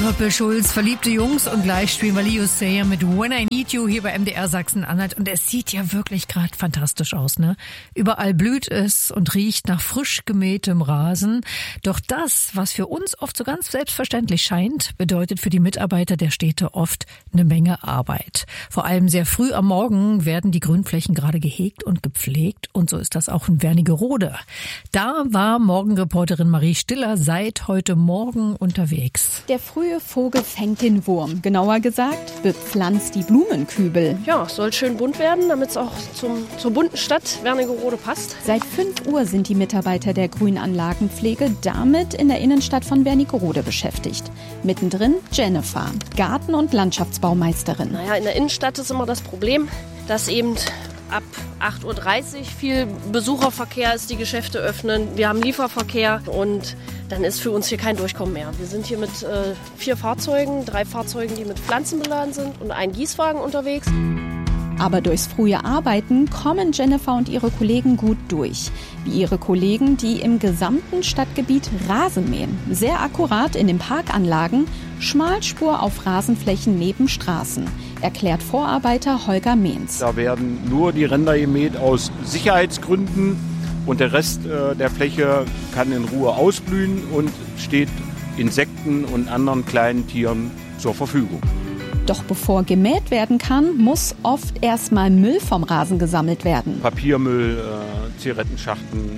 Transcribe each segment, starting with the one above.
Purple Schulz, verliebte Jungs und gleich spielen wir Leo Sayer mit When I Need You hier bei MDR Sachsen-Anhalt. Und es sieht ja wirklich gerade fantastisch aus, ne? Überall blüht es und riecht nach frisch gemähtem Rasen. Doch das, was für uns oft so ganz selbstverständlich scheint, bedeutet für die Mitarbeiter der Städte oft eine Menge Arbeit. Vor allem sehr früh am Morgen werden die Grünflächen gerade gehegt und gepflegt. Und so ist das auch in Wernigerode. Da war Morgenreporterin Marie Stiller seit heute Morgen unterwegs. Der frühe Vogel fängt den Wurm. Genauer gesagt, bepflanzt die Blumenkübel. Ja, soll schön bunt werden, damit es auch zur bunten Stadt Wernigerode passt. Seit 5 Uhr sind die Mitarbeiter der Grünanlagenpflege damit in der Innenstadt von Wernigerode beschäftigt. Mittendrin Jennifer, Garten- und Landschaftsbaumeisterin. Naja, in der Innenstadt ist immer das Problem, dass eben ab 8.30 Uhr viel Besucherverkehr ist, die Geschäfte öffnen. Wir haben Lieferverkehr und dann ist für uns hier kein Durchkommen mehr. Wir sind hier mit 4 Fahrzeugen, 3 Fahrzeugen, die mit Pflanzen beladen sind und ein Gießwagen unterwegs. Aber durchs frühe Arbeiten kommen Jennifer und ihre Kollegen gut durch. Wie ihre Kollegen, die im gesamten Stadtgebiet Rasen mähen. Sehr akkurat in den Parkanlagen, Schmalspur auf Rasenflächen neben Straßen, erklärt Vorarbeiter Holger Mehns. Da werden nur die Ränder gemäht aus Sicherheitsgründen und der Rest der Fläche kann in Ruhe ausblühen und steht Insekten und anderen kleinen Tieren zur Verfügung. Doch bevor gemäht werden kann, muss oft erstmal Müll vom Rasen gesammelt werden. Papiermüll, Zigarettenschachteln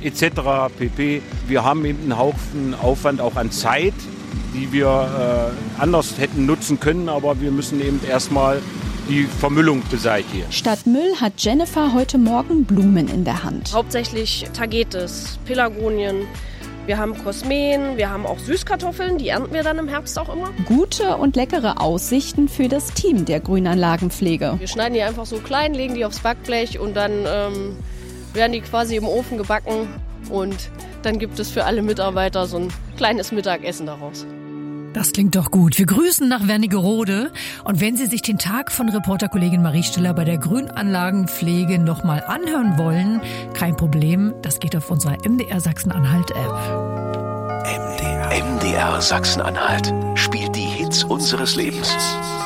etc. pp. Wir haben eben einen Haufen Aufwand auch an Zeit, die wir anders hätten nutzen können, aber wir müssen eben erstmal die Vermüllung beseitigen. Statt Müll hat Jennifer heute Morgen Blumen in der Hand. Hauptsächlich Tagetes, Pelargonien. Wir haben Kosmeen, wir haben auch Süßkartoffeln, die ernten wir dann im Herbst auch immer. Gute und leckere Aussichten für das Team der Grünanlagenpflege. Wir schneiden die einfach so klein, legen die aufs Backblech und dann werden die quasi im Ofen gebacken. Und dann gibt es für alle Mitarbeiter so ein kleines Mittagessen daraus. Das klingt doch gut. Wir grüßen nach Wernigerode. Und wenn Sie sich den Tag von Reporterkollegin Marie Stiller bei der Grünanlagenpflege nochmal anhören wollen, kein Problem. Das geht auf unserer MDR Sachsen-Anhalt-App. MDR Sachsen-Anhalt spielt die Hits unseres Lebens.